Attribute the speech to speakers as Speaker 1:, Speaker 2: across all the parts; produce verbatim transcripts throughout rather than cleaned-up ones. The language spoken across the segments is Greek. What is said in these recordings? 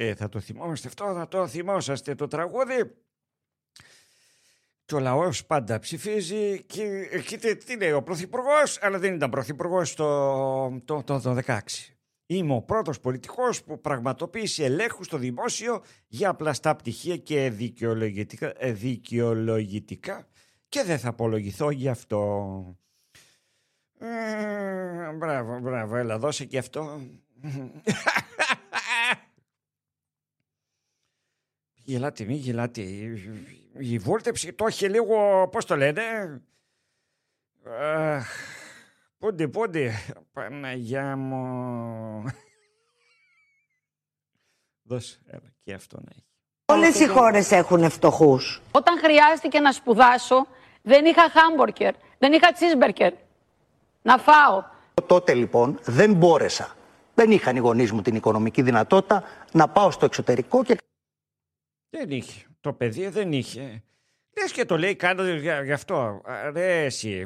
Speaker 1: Ε, θα το θυμόμαστε αυτό, θα το θυμόσαστε το τραγούδι. Και ο λαός πάντα ψηφίζει και κοίτα τι λέει ο πρωθυπουργός, αλλά δεν ήταν πρωθυπουργός το, το, το, το δεκαέξι. Είμαι ο πρώτος πολιτικός που πραγματοποίησε ελέγχους στο δημόσιο για πλαστά πτυχία και δικαιολογητικά, δικαιολογητικά και δεν θα απολογηθώ γι' αυτό. Ε, μπράβο, μπράβο, έλα δώσε και αυτό. Γελάτε, μη γελάτε. Η βόλτεψη το έχει λίγο, πώς το λένε. Αχ, πόντε, πόντε. Παναγιά μου. Δώσε, έλα, και αυτό να έχει.
Speaker 2: Όλες οι χώρες έχουν φτωχούς.
Speaker 3: Όταν χρειάστηκε να σπουδάσω, δεν είχα χάμπορκερ, δεν είχα τσίσμπερκερ. Να φάω.
Speaker 4: Τότε λοιπόν δεν μπόρεσα. Δεν είχαν οι γονείς μου την οικονομική δυνατότητα να πάω στο εξωτερικό και...
Speaker 1: Δεν είχε. Το παιδί δεν είχε. Λες και το λέει κάτω γι' αυτό. Ρε εσύ.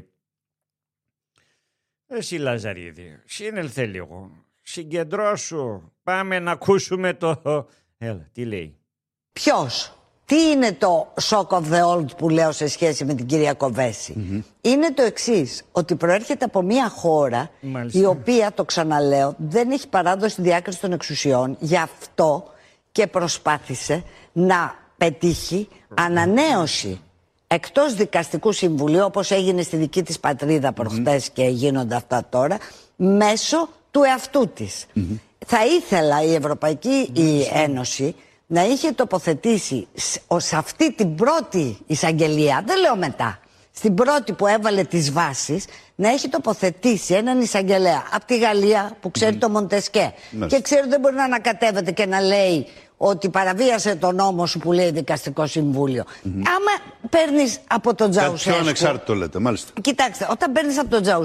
Speaker 1: Εσύ Λαζαρίδη. Συνέλθε λίγο. Συγκεντρώσου. Πάμε να ακούσουμε το... Έλα, τι λέει.
Speaker 2: Ποιος? Τι είναι το shock of the old που λέω σε σχέση με την κυρία Κοβέση? Mm-hmm. Είναι το εξής, ότι προέρχεται από μια χώρα Μάλιστα. η οποία, το ξαναλέω, δεν έχει παράδοση διάκριση των εξουσιών. Γι' αυτό και προσπάθησε να πετύχει ανανέωση εκτός δικαστικού συμβουλίου, όπως έγινε στη δική της πατρίδα προχτές mm-hmm. και γίνονται αυτά τώρα, μέσω του εαυτού της. Mm-hmm. Θα ήθελα η Ευρωπαϊκή mm-hmm. η Ένωση να είχε τοποθετήσει σε αυτή την πρώτη εισαγγελία, δεν λέω μετά, στην πρώτη που έβαλε τις βάσεις, να έχει τοποθετήσει έναν εισαγγελέα από τη Γαλλία που ξέρει mm. το Μοντεσκέ mm. και ξέρει ότι δεν μπορεί να ανακατεύεται και να λέει ότι παραβίασε τον νόμο σου που λέει Δικαστικό Συμβούλιο. Mm-hmm. Άμα παίρνεις από τον Τζαουσέσκου...
Speaker 5: Κάτι πιο ανεξάρτητο λέτε, μάλιστα.
Speaker 2: Κοιτάξτε, όταν παίρνεις από τον Τζαουσέσκου